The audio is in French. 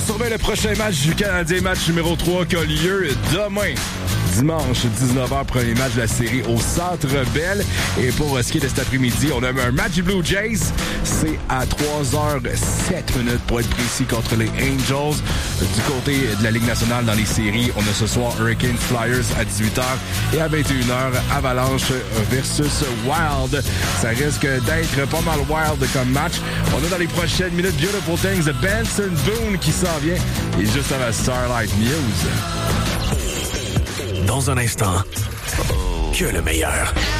surveille le prochain match du Canadien, match numéro 3 qui a lieu demain. Dimanche, 19h, premier match de la série au Centre Bell. Et pour ce qui est de cet après-midi, on a un match du Blue Jays. C'est à 3h07 pour être précis contre les Angels. Du côté de la Ligue nationale dans les séries, on a ce soir Hurricanes Flyers à 18h et à 21h, Avalanche versus Wild. Ça risque d'être pas mal wild comme match. On a dans les prochaines minutes Beautiful Things de Benson Boone qui s'en vient. Et juste avant Starlight News. Dans un instant, que le meilleur.